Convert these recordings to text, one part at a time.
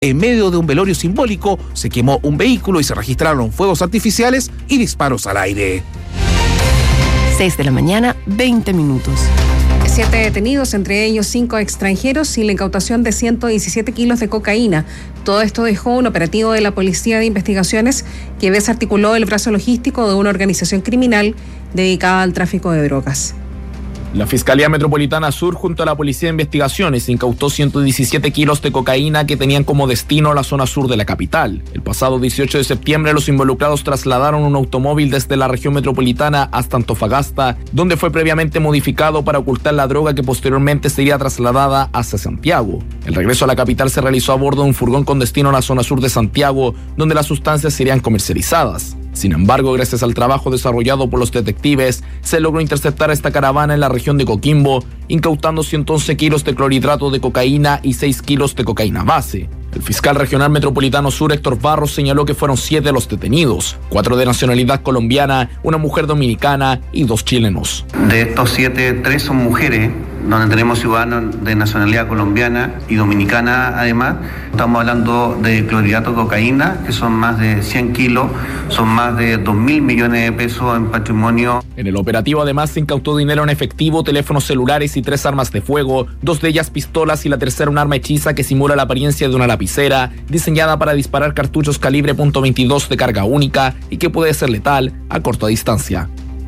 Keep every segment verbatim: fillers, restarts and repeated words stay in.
En medio de un velorio simbólico, se quemó un vehículo y se registraron fuegos artificiales y disparos al aire. seis de la mañana, veinte minutos. Siete detenidos, entre ellos cinco extranjeros, y la incautación de ciento diecisiete kilos de cocaína. Todo esto dejó un operativo de la Policía de Investigaciones que desarticuló el brazo logístico de una organización criminal dedicada al tráfico de drogas. La Fiscalía Metropolitana Sur, junto a la Policía de Investigaciones, incautó ciento diecisiete kilos de cocaína que tenían como destino la zona sur de la capital. El pasado dieciocho de septiembre, los involucrados trasladaron un automóvil desde la región metropolitana hasta Antofagasta, donde fue previamente modificado para ocultar la droga que posteriormente sería trasladada hacia Santiago. El regreso a la capital se realizó a bordo de un furgón con destino a la zona sur de Santiago, donde las sustancias serían comercializadas. Sin embargo, gracias al trabajo desarrollado por los detectives, se logró interceptar esta caravana en la región de Coquimbo, incautando ciento once kilos de clorhidrato de cocaína y seis kilos de cocaína base. El fiscal regional metropolitano sur, Héctor Barros, señaló que fueron siete los detenidos, cuatro de nacionalidad colombiana, una mujer dominicana y dos chilenos. De estos siete, tres son mujeres, donde tenemos ciudadanos de nacionalidad colombiana y dominicana además. Estamos hablando de clorhidrato de cocaína, que son más de cien kilos, son más de dos mil millones de pesos en patrimonio. En el operativo además se incautó dinero en efectivo, teléfonos celulares y tres armas de fuego, dos de ellas pistolas y la tercera un arma hechiza que simula la apariencia de una lapicera, diseñada para disparar cartuchos calibre punto veintidós de carga única y que puede ser letal a corta distancia.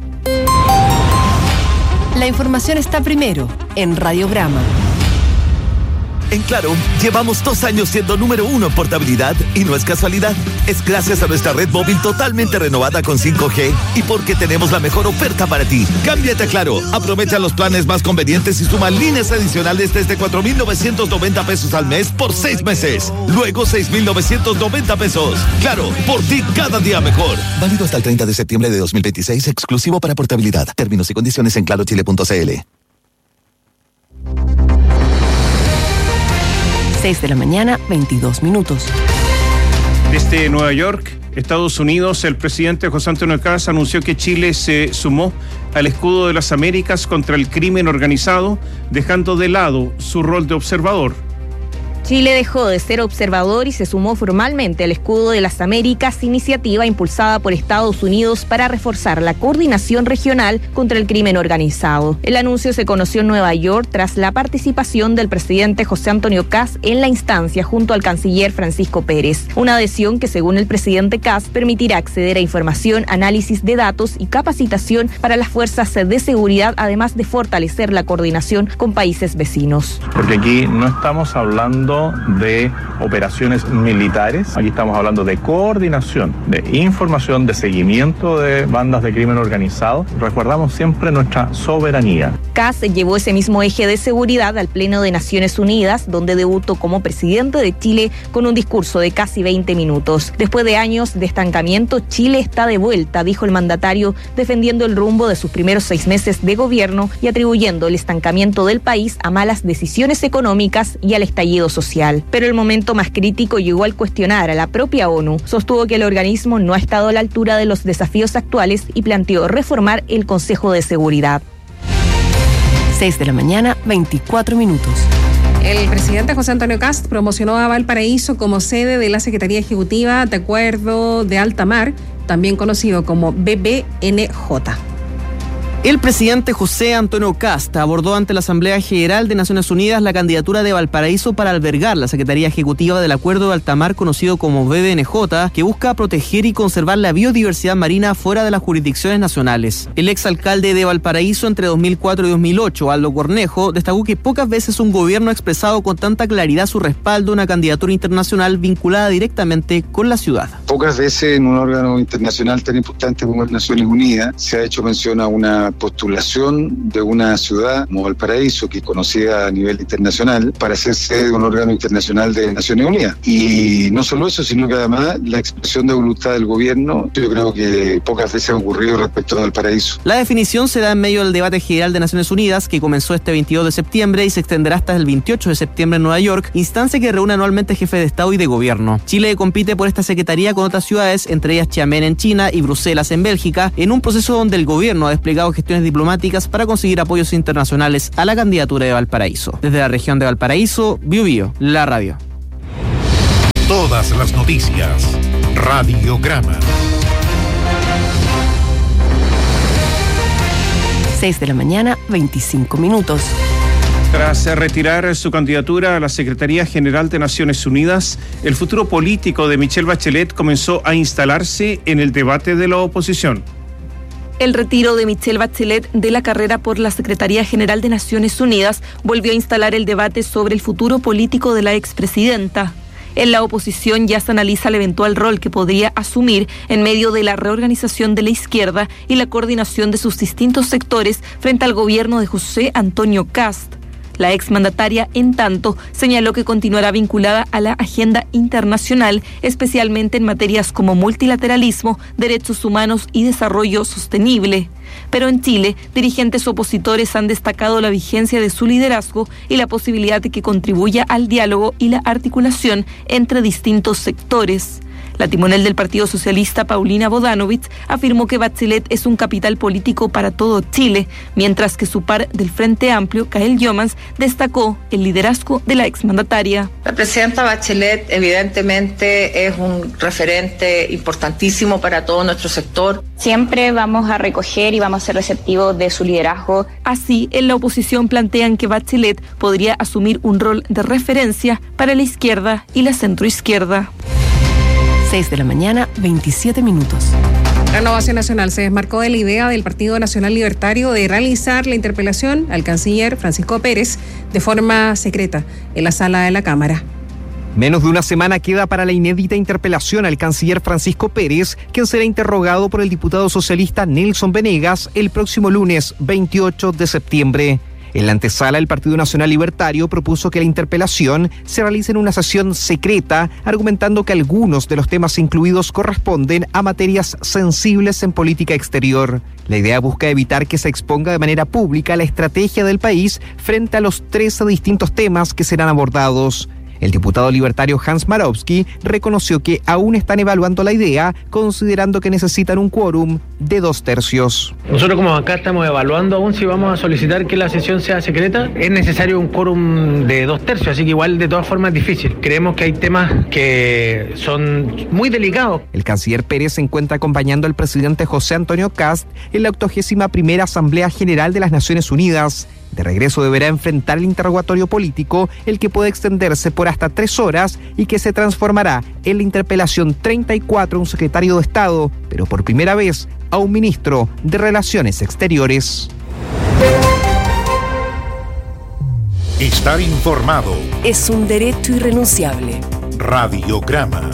La información está primero en Radiograma. En Claro, llevamos dos años siendo número uno en portabilidad y no es casualidad. Es gracias a nuestra red móvil totalmente renovada con cinco G y porque tenemos la mejor oferta para ti. Cámbiate a Claro, aprovecha los planes más convenientes y suma líneas adicionales desde cuatro mil novecientos noventa pesos al mes por seis meses. Luego seis mil novecientos noventa pesos. Claro, por ti cada día mejor. Válido hasta el treinta de septiembre de dos mil veintiséis, exclusivo para portabilidad. Términos y condiciones en claro chile punto c l. seis de la mañana, veintidós minutos. Desde Nueva York, Estados Unidos, el presidente José Antonio Kast anunció que Chile se sumó al escudo de las Américas contra el crimen organizado, dejando de lado su rol de observador. Chile dejó de ser observador y se sumó formalmente al Escudo de las Américas, iniciativa impulsada por Estados Unidos para reforzar la coordinación regional contra el crimen organizado. El anuncio se conoció en Nueva York tras la participación del presidente José Antonio Kast en la instancia junto al canciller Francisco Pérez. Una adhesión que, según el presidente Kast, permitirá acceder a información, análisis de datos y capacitación para las fuerzas de seguridad, además de fortalecer la coordinación con países vecinos. Porque aquí no estamos hablando de operaciones militares, aquí estamos hablando de coordinación, de información, de seguimiento de bandas de crimen organizado. Recordamos siempre nuestra soberanía. Kast llevó ese mismo eje de seguridad al Pleno de Naciones Unidas, donde debutó como presidente de Chile con un discurso de casi veinte minutos. Después de años de estancamiento, Chile está de vuelta, dijo el mandatario, defendiendo el rumbo de sus primeros seis meses de gobierno y atribuyendo el estancamiento del país a malas decisiones económicas y al estallido social. Pero el momento más crítico llegó al cuestionar a la propia ONU. Sostuvo que el organismo no ha estado a la altura de los desafíos actuales y planteó reformar el Consejo de Seguridad. seis de la mañana, veinticuatro minutos. El presidente José Antonio Kast promocionó a Valparaíso como sede de la Secretaría Ejecutiva de Acuerdo de Alta Mar, también conocido como B B N J. El presidente José Antonio Kast abordó ante la Asamblea General de Naciones Unidas la candidatura de Valparaíso para albergar la Secretaría Ejecutiva del Acuerdo de Alta Mar, conocido como B B N J, que busca proteger y conservar la biodiversidad marina fuera de las jurisdicciones nacionales. El exalcalde de Valparaíso entre dos mil cuatro y dos mil ocho, Aldo Cornejo, destacó que pocas veces un gobierno ha expresado con tanta claridad su respaldo a una candidatura internacional vinculada directamente con la ciudad. Pocas veces en un órgano internacional tan importante como las Naciones Unidas se ha hecho mención a una postulación de una ciudad como Valparaíso, que es conocida a nivel internacional, para ser sede de un órgano internacional de Naciones Unidas. Y no solo eso, sino que además la expresión de voluntad del gobierno, yo creo que pocas veces ha ocurrido respecto a Valparaíso. La definición se da en medio del debate general de Naciones Unidas, que comenzó este veintidós de septiembre y se extenderá hasta el veintiocho de septiembre en Nueva York, instancia que reúne anualmente jefes de Estado y de Gobierno. Chile compite por esta secretaría con otras ciudades, entre ellas Xiamen en China y Bruselas en Bélgica, en un proceso donde el gobierno ha desplegado gestiones diplomáticas para conseguir apoyos internacionales a la candidatura de Valparaíso. Desde la región de Valparaíso, Biobío, la radio. Todas las noticias. Radiograma. seis de la mañana, veinticinco minutos. Tras retirar su candidatura a la Secretaría General de Naciones Unidas, el futuro político de Michelle Bachelet comenzó a instalarse en el debate de la oposición. El retiro de Michelle Bachelet de la carrera por la Secretaría General de Naciones Unidas volvió a instalar el debate sobre el futuro político de la expresidenta. En la oposición ya se analiza el eventual rol que podría asumir en medio de la reorganización de la izquierda y la coordinación de sus distintos sectores frente al gobierno de José Antonio Kast. La exmandataria, en tanto, señaló que continuará vinculada a la agenda internacional, especialmente en materias como multilateralismo, derechos humanos y desarrollo sostenible. Pero en Chile, dirigentes opositores han destacado la vigencia de su liderazgo y la posibilidad de que contribuya al diálogo y la articulación entre distintos sectores. La timonel del Partido Socialista, Paulina Bodanovich, afirmó que Bachelet es un capital político para todo Chile, mientras que su par del Frente Amplio, Kael Jomans, destacó el liderazgo de la exmandataria. La presidenta Bachelet evidentemente es un referente importantísimo para todo nuestro sector. Siempre vamos a recoger y vamos a ser receptivos de su liderazgo. Así, en la oposición plantean que Bachelet podría asumir un rol de referencia para la izquierda y la centroizquierda. seis de la mañana, veintisiete minutos. Renovación Nacional se desmarcó de la idea del Partido Nacional Libertario de realizar la interpelación al canciller Francisco Pérez de forma secreta en la sala de la Cámara. Menos de una semana queda para la inédita interpelación al canciller Francisco Pérez, quien será interrogado por el diputado socialista Nelson Venegas el próximo lunes veintiocho de septiembre. En la antesala, el Partido Nacional Libertario propuso que la interpelación se realice en una sesión secreta, argumentando que algunos de los temas incluidos corresponden a materias sensibles en política exterior. La idea busca evitar que se exponga de manera pública la estrategia del país frente a los trece distintos temas que serán abordados. El diputado libertario Hans Marowski reconoció que aún están evaluando la idea, considerando que necesitan un quórum de dos tercios. Nosotros como acá estamos evaluando aún si vamos a solicitar que la sesión sea secreta. Es necesario un quórum de dos tercios, así que igual de todas formas es difícil. Creemos que hay temas que son muy delicados. El canciller Pérez se encuentra acompañando al presidente José Antonio Kast en la octogésima primera Asamblea General de las Naciones Unidas. De regreso deberá enfrentar el interrogatorio político, el que puede extenderse por hasta tres horas y que se transformará en la interpelación treinta y cuatro a un secretario de Estado, pero por primera vez a un ministro de Relaciones Exteriores. Estar informado es un derecho irrenunciable. Radiograma.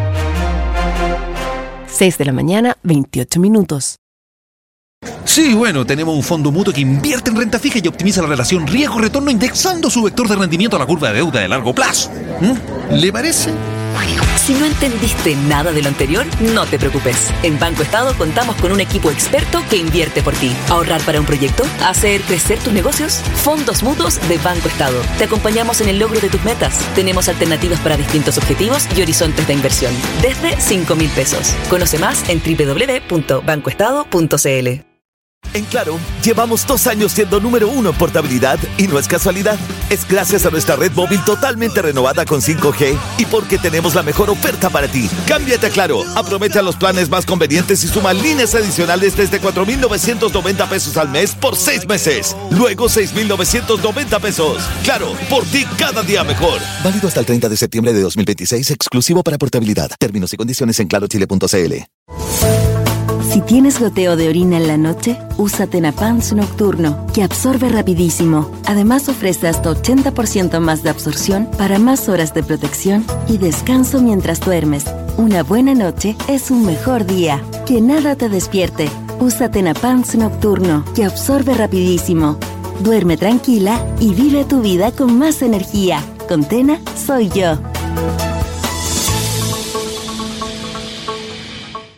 seis de la mañana, veintiocho minutos. Sí, bueno, tenemos un fondo mutuo que invierte en renta fija y optimiza la relación riesgo-retorno indexando su vector de rendimiento a la curva de deuda de largo plazo. ¿Mm? ¿Le parece? Si no entendiste nada de lo anterior, no te preocupes. En Banco Estado contamos con un equipo experto que invierte por ti. ¿Ahorrar para un proyecto? ¿Hacer crecer tus negocios? Fondos mutuos de Banco Estado. Te acompañamos en el logro de tus metas. Tenemos alternativas para distintos objetivos y horizontes de inversión. Desde cinco mil pesos. Conoce más en doble u doble u doble u punto banco estado punto c l. En Claro, llevamos dos años siendo número uno en portabilidad y no es casualidad. Es gracias a nuestra red móvil totalmente renovada con cinco G y porque tenemos la mejor oferta para ti. Cámbiate a Claro, aprovecha los planes más convenientes y suma líneas adicionales desde cuatro mil novecientos noventa pesos al mes por seis meses. Luego seis mil novecientos noventa pesos. Claro, por ti cada día mejor. Válido hasta el treinta de septiembre de dos mil veintiséis, exclusivo para portabilidad. Términos y condiciones en claro chile punto c l. Si tienes goteo de orina en la noche, usa Tenapans Nocturno, que absorbe rapidísimo. Además ofrece hasta ochenta por ciento más de absorción para más horas de protección y descanso mientras duermes. Una buena noche es un mejor día. Que nada te despierte. Usa Tenapans Nocturno, que absorbe rapidísimo. Duerme tranquila y vive tu vida con más energía. Con Tena, soy yo.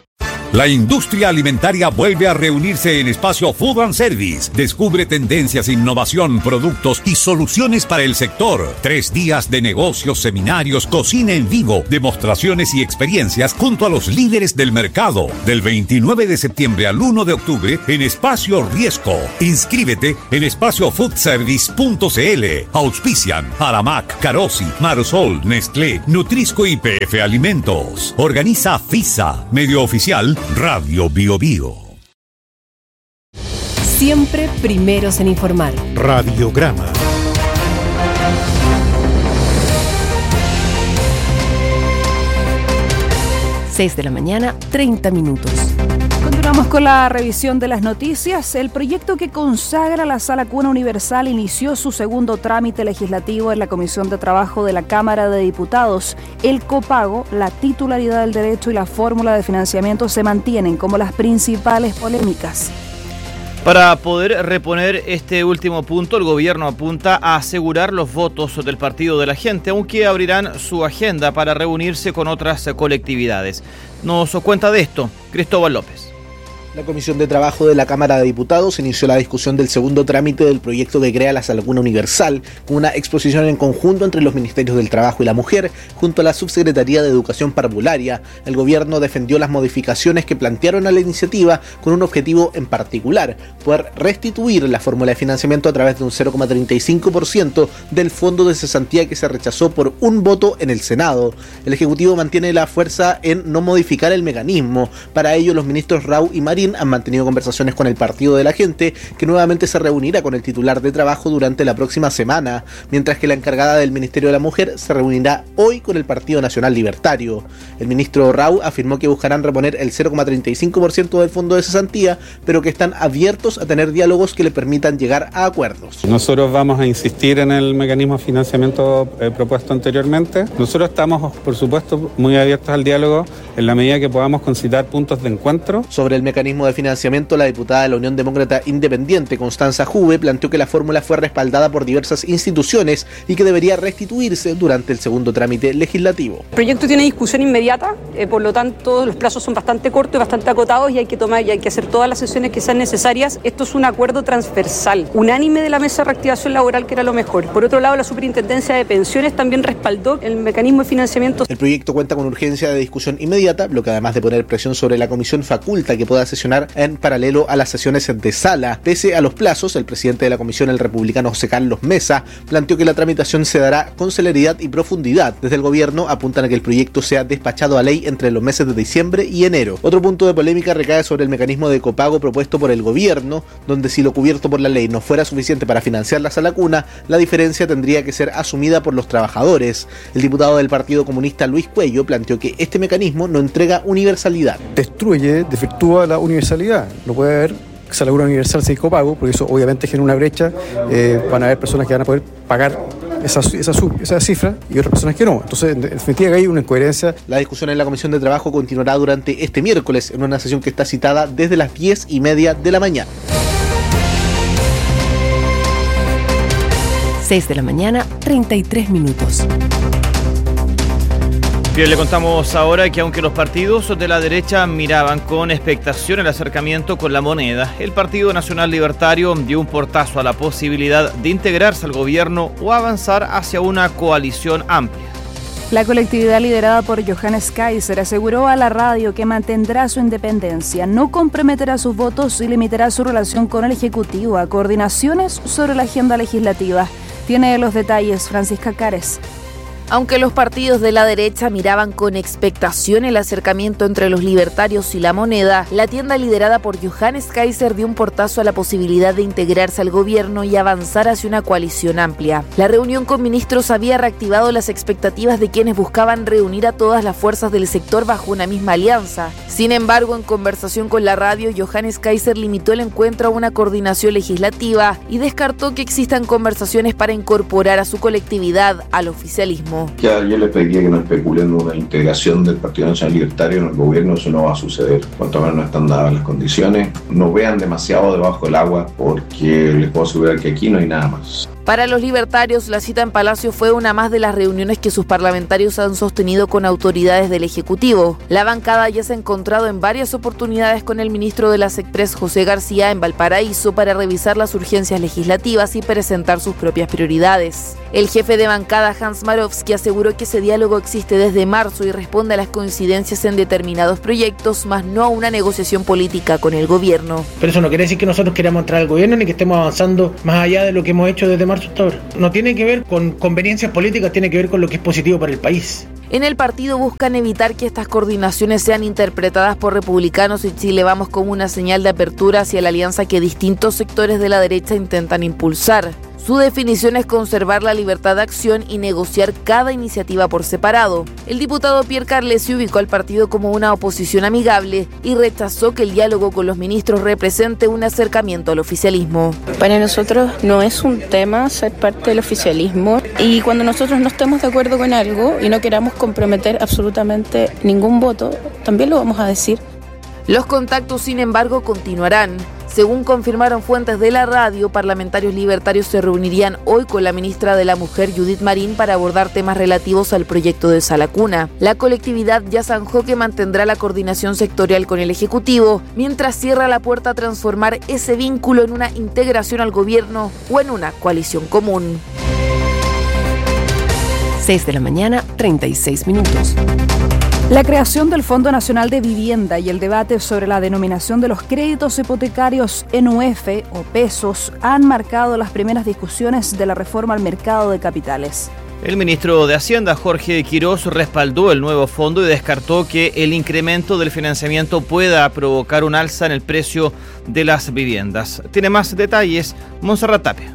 La industria alimentaria vuelve a reunirse en Espacio Food and Service. Descubre tendencias, innovación, productos y soluciones para el sector. Tres días de negocios, seminarios, cocina en vivo, demostraciones y experiencias junto a los líderes del mercado. Del veintinueve de septiembre al uno de octubre en Espacio Riesco. Inscríbete en espacio food service punto c l. Auspician Aramac, Carosi, Marosol, Nestlé, Nutrisco y P F Alimentos. Organiza FISA, medio oficial Radio Bio Bio. Siempre primeros en informar. Radiograma. seis de la mañana, treinta minutos. Continuamos con la revisión de las noticias. El proyecto que consagra la Sala Cuna Universal inició su segundo trámite legislativo en la Comisión de Trabajo de la Cámara de Diputados. El copago, la titularidad del derecho y la fórmula de financiamiento se mantienen como las principales polémicas. Para poder reponer este último punto, el gobierno apunta a asegurar los votos del Partido de la Gente, aunque abrirán su agenda para reunirse con otras colectividades. Nos cuenta de esto Cristóbal López. La Comisión de Trabajo de la Cámara de Diputados inició la discusión del segundo trámite del proyecto que crea la Sala Cuna Universal, con una exposición en conjunto entre los Ministerios del Trabajo y la Mujer, junto a la Subsecretaría de Educación Parvularia. El gobierno defendió las modificaciones que plantearon a la iniciativa con un objetivo en particular: poder restituir la fórmula de financiamiento a través de un cero coma treinta y cinco por ciento del fondo de cesantía que se rechazó por un voto en el Senado. El Ejecutivo mantiene la fuerza en no modificar el mecanismo. Para ello, los ministros Rau y Marín han mantenido conversaciones con el Partido de la Gente, que nuevamente se reunirá con el titular de Trabajo durante la próxima semana, mientras que la encargada del Ministerio de la Mujer se reunirá hoy con el Partido Nacional Libertario. El ministro Rau afirmó que buscarán reponer el cero coma treinta y cinco por ciento del fondo de cesantía, pero que están abiertos a tener diálogos que le permitan llegar a acuerdos. Nosotros vamos a insistir en el mecanismo de financiamiento eh, propuesto anteriormente. Nosotros estamos, por supuesto, muy abiertos al diálogo en la medida que podamos concitar puntos de encuentro. Sobre el mecanismo de financiamiento, la diputada de la Unión Demócrata Independiente, Constanza Juve, planteó que la fórmula fue respaldada por diversas instituciones y que debería restituirse durante el segundo trámite legislativo. El proyecto tiene discusión inmediata, eh, por lo tanto los plazos son bastante cortos y bastante acotados y hay que tomar y hay que hacer todas las sesiones que sean necesarias. Esto es un acuerdo transversal, unánime de la Mesa de Reactivación Laboral, que era lo mejor. Por otro lado, la Superintendencia de Pensiones también respaldó el mecanismo de financiamiento. El proyecto cuenta con urgencia de discusión inmediata, lo que además de poner presión sobre la comisión faculta que pueda sesionar en paralelo a las sesiones de sala. Pese a los plazos, el presidente de la comisión, el republicano José Carlos Mesa, planteó que la tramitación se dará con celeridad y profundidad. Desde el gobierno apuntan a que el proyecto sea despachado a ley entre los meses de diciembre y enero. Otro punto de polémica recae sobre el mecanismo de copago propuesto por el gobierno, donde si lo cubierto por la ley no fuera suficiente para financiar la Sala Cuna, la diferencia tendría que ser asumida por los trabajadores. El diputado del Partido Comunista Luis Cuello planteó que este mecanismo no entrega universalidad. Destruye, desvirtúa la universalidad. No puede haber Sala Cuna Universal sin copago, porque eso obviamente genera una brecha. Eh, van a haber personas que van a poder pagar esa, esa, esa cifra y otras personas que no. Entonces, en definitiva, hay una incoherencia. La discusión en la Comisión de Trabajo continuará durante este miércoles en una sesión que está citada desde las diez y media de la mañana. seis de la mañana, treinta y tres minutos. Bien, le contamos ahora que aunque los partidos de la derecha miraban con expectación el acercamiento con La Moneda, el Partido Nacional Libertario dio un portazo a la posibilidad de integrarse al gobierno o avanzar hacia una coalición amplia. La colectividad liderada por Johannes Kaiser aseguró a la radio que mantendrá su independencia, no comprometerá sus votos y limitará su relación con el Ejecutivo a coordinaciones sobre la agenda legislativa. Tiene los detalles Francisca Cares. Aunque los partidos de la derecha miraban con expectación el acercamiento entre los libertarios y La Moneda, la tienda liderada por Johannes Kaiser dio un portazo a la posibilidad de integrarse al gobierno y avanzar hacia una coalición amplia. La reunión con ministros había reactivado las expectativas de quienes buscaban reunir a todas las fuerzas del sector bajo una misma alianza. Sin embargo, en conversación con la radio, Johannes Kaiser limitó el encuentro a una coordinación legislativa y descartó que existan conversaciones para incorporar a su colectividad al oficialismo. Ya yo le pediría que no especulen una integración del Partido Nacional Libertario en el gobierno, eso no va a suceder. Cuanto menos no están dadas las condiciones, no vean demasiado debajo del agua porque les puedo asegurar que aquí no hay nada más. Para los libertarios, la cita en Palacio fue una más de las reuniones que sus parlamentarios han sostenido con autoridades del Ejecutivo. La bancada ya se ha encontrado en varias oportunidades con el ministro de las Express, José García, en Valparaíso para revisar las urgencias legislativas y presentar sus propias prioridades. El jefe de bancada, Hans Marowski, aseguró que ese diálogo existe desde marzo y responde a las coincidencias en determinados proyectos, más no a una negociación política con el gobierno. Pero eso no quiere decir que nosotros queramos entrar al gobierno ni que estemos avanzando más allá de lo que hemos hecho desde marzo hasta ahora. No tiene que ver con conveniencias políticas, tiene que ver con lo que es positivo para el país. En el partido buscan evitar que estas coordinaciones sean interpretadas por republicanos y Chile Vamos como una señal de apertura hacia la alianza que distintos sectores de la derecha intentan impulsar. Su definición es conservar la libertad de acción y negociar cada iniciativa por separado. El diputado Pierre Carlesi ubicó al partido como una oposición amigable y rechazó que el diálogo con los ministros represente un acercamiento al oficialismo. Para nosotros no es un tema ser parte del oficialismo, y cuando nosotros no estemos de acuerdo con algo y no queramos comprometer absolutamente ningún voto, también lo vamos a decir. Los contactos, sin embargo, continuarán. Según confirmaron fuentes de la radio, parlamentarios libertarios se reunirían hoy con la ministra de la Mujer, Judith Marín, para abordar temas relativos al proyecto de Sala Cuna. La colectividad ya zanjó que mantendrá la coordinación sectorial con el Ejecutivo, mientras cierra la puerta a transformar ese vínculo en una integración al gobierno o en una coalición común. seis de la mañana, treinta y seis minutos. La creación del Fondo Nacional de Vivienda y el debate sobre la denominación de los créditos hipotecarios N U F o pesos han marcado las primeras discusiones de la reforma al mercado de capitales. El ministro de Hacienda, Jorge Quirós, respaldó el nuevo fondo y descartó que el incremento del financiamiento pueda provocar un alza en el precio de las viviendas. Tiene más detalles Montserrat Tapia.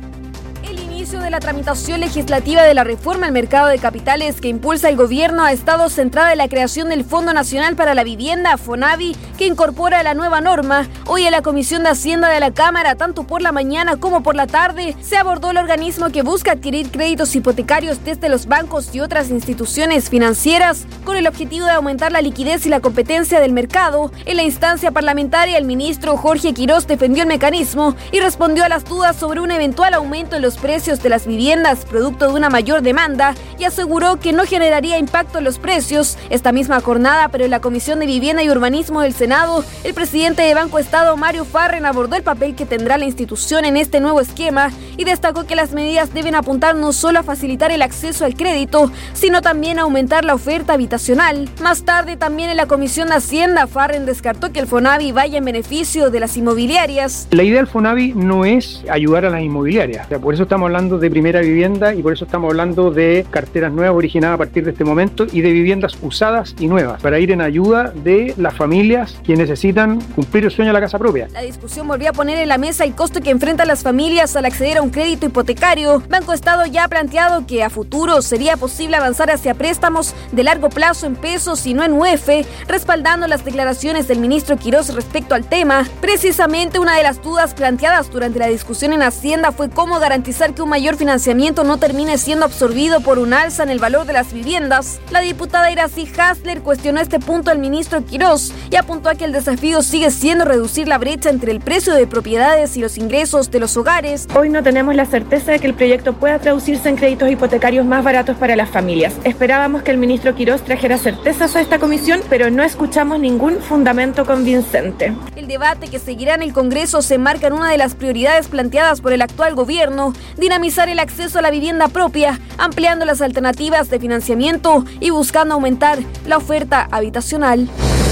De la tramitación legislativa de la reforma al mercado de capitales que impulsa el gobierno ha estado centrada en la creación del Fondo Nacional para la Vivienda, FONAVI, que incorpora la nueva norma. Hoy en la Comisión de Hacienda de la Cámara, tanto por la mañana como por la tarde, se abordó el organismo que busca adquirir créditos hipotecarios desde los bancos y otras instituciones financieras con el objetivo de aumentar la liquidez y la competencia del mercado. En la instancia parlamentaria, el ministro Jorge Quirós defendió el mecanismo y respondió a las dudas sobre un eventual aumento en los precios de las viviendas producto de una mayor demanda y aseguró que no generaría impacto en los precios. Esta misma jornada, pero en la Comisión de Vivienda y Urbanismo del Senado, el presidente de Banco Estado, Mario Farren, abordó el papel que tendrá la institución en este nuevo esquema y destacó que las medidas deben apuntar no solo a facilitar el acceso al crédito, sino también a aumentar la oferta habitacional. Más tarde, también en la Comisión de Hacienda, Farren descartó que el FONAVI vaya en beneficio de las inmobiliarias. La idea del FONAVI no es ayudar a las inmobiliarias, o sea, por eso estamos hablando de primera vivienda y por eso estamos hablando de carteras nuevas originadas a partir de este momento y de viviendas usadas y nuevas, para ir en ayuda de las familias que necesitan cumplir el sueño de la casa propia. La discusión volvió a poner en la mesa el costo que enfrentan las familias al acceder a un crédito hipotecario. Banco Estado ya ha planteado que a futuro sería posible avanzar hacia préstamos de largo plazo en pesos y no en U F, respaldando las declaraciones del ministro Quirós respecto al tema. Precisamente una de las dudas planteadas durante la discusión en Hacienda fue cómo garantizar que un mayor financiamiento no termine siendo absorbido por un alza en el valor de las viviendas. La diputada Iracy Hasler cuestionó este punto al ministro Quirós y apuntó a que el desafío sigue siendo reducir la brecha entre el precio de propiedades y los ingresos de los hogares. Hoy no tenemos la certeza de que el proyecto pueda traducirse en créditos hipotecarios más baratos para las familias. Esperábamos que el ministro Quirós trajera certezas a esta comisión, pero no escuchamos ningún fundamento convincente. El debate que seguirá en el Congreso se enmarca en una de las prioridades planteadas por el actual gobierno: dinamizar el acceso a la vivienda propia, ampliando las alternativas de financiamiento y buscando aumentar la oferta habitacional.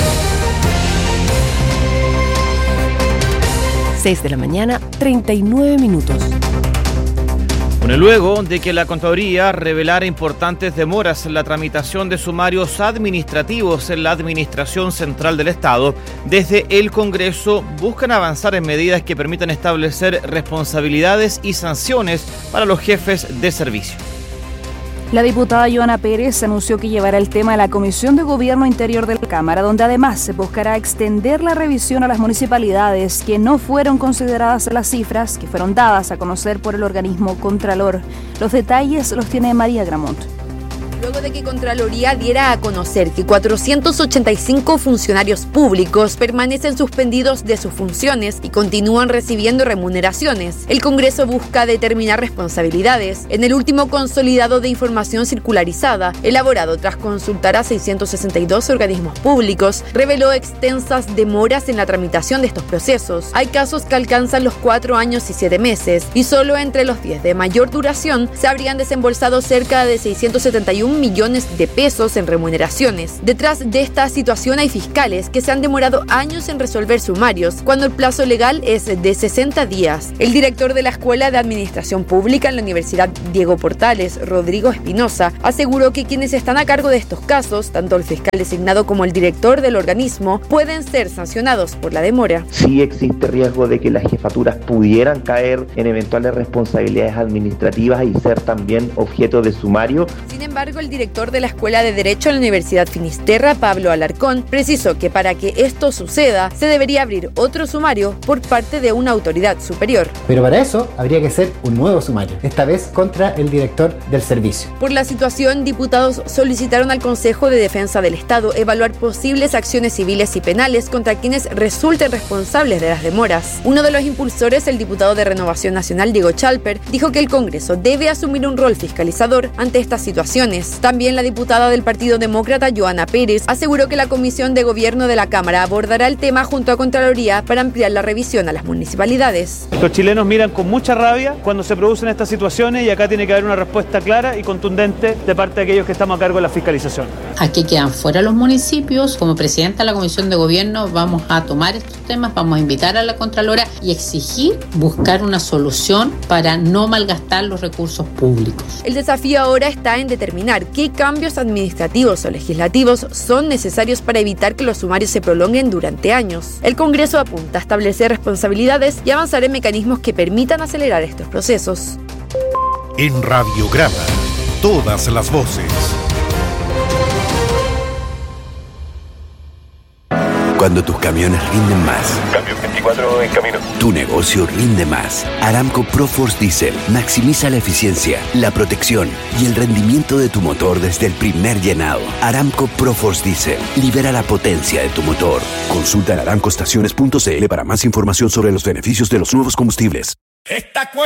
seis de la mañana, treinta y nueve minutos. Bueno, luego de que la Contraloría revelara importantes demoras en la tramitación de sumarios administrativos en la Administración Central del Estado, desde el Congreso buscan avanzar en medidas que permitan establecer responsabilidades y sanciones para los jefes de servicio. La diputada Joana Pérez anunció que llevará el tema a la Comisión de Gobierno Interior de la Cámara, donde además se buscará extender la revisión a las municipalidades que no fueron consideradas en las cifras que fueron dadas a conocer por el organismo Contralor. Los detalles los tiene María Gramont. Luego de que Contraloría diera a conocer que cuatrocientos ochenta y cinco funcionarios públicos permanecen suspendidos de sus funciones y continúan recibiendo remuneraciones, el Congreso busca determinar responsabilidades. En el último consolidado de información circularizada, elaborado tras consultar a seiscientos sesenta y dos organismos públicos, reveló extensas demoras en la tramitación de estos procesos. Hay casos que alcanzan los cuatro años y siete meses, y solo entre los diez de mayor duración se habrían desembolsado cerca de seiscientos setenta y un millones de pesos en remuneraciones. Detrás de esta situación hay fiscales que se han demorado años en resolver sumarios, cuando el plazo legal es de sesenta días. El director de la Escuela de Administración Pública en la Universidad Diego Portales, Rodrigo Espinosa, aseguró que quienes están a cargo de estos casos, tanto el fiscal designado como el director del organismo, pueden ser sancionados por la demora. Sí existe riesgo de que las jefaturas pudieran caer en eventuales responsabilidades administrativas y ser también objeto de sumario. Sin embargo, el director de la Escuela de Derecho en la Universidad Finisterra, Pablo Alarcón, precisó que para que esto suceda, se debería abrir otro sumario por parte de una autoridad superior. Pero para eso habría que hacer un nuevo sumario, esta vez contra el director del servicio. Por la situación, diputados solicitaron al Consejo de Defensa del Estado evaluar posibles acciones civiles y penales contra quienes resulten responsables de las demoras. Uno de los impulsores, el diputado de Renovación Nacional, Diego Chalper, dijo que el Congreso debe asumir un rol fiscalizador ante estas situaciones. También la diputada del Partido Demócrata, Joana Pérez, aseguró que la Comisión de Gobierno de la Cámara abordará el tema junto a Contraloría para ampliar la revisión a las municipalidades. Los chilenos miran con mucha rabia cuando se producen estas situaciones y acá tiene que haber una respuesta clara y contundente de parte de aquellos que estamos a cargo de la fiscalización. Aquí quedan fuera los municipios. Como presidenta de la Comisión de Gobierno vamos a tomar estos temas, vamos a invitar a la Contralora y exigir buscar una solución para no malgastar los recursos públicos. El desafío ahora está en determinar qué cambios administrativos o legislativos son necesarios para evitar que los sumarios se prolonguen durante años. El Congreso apunta a establecer responsabilidades y avanzar en mecanismos que permitan acelerar estos procesos. En Radiograma, todas las voces. Cuando tus camiones rinden más. Camión veinticuatro en camino. Tu negocio rinde más. Aramco ProForce Diesel maximiza la eficiencia, la protección y el rendimiento de tu motor desde el primer llenado. Aramco ProForce Diesel libera la potencia de tu motor. Consulta en aramco estaciones punto c l para más información sobre los beneficios de los nuevos combustibles. Esta